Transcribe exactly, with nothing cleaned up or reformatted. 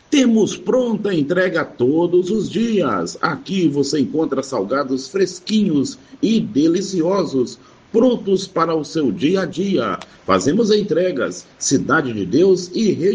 Temos pronta entrega todos os dias. Aqui você encontra salgados fresquinhos e deliciosos, prontos para o seu dia a dia. Fazemos entregas, Cidade de Deus e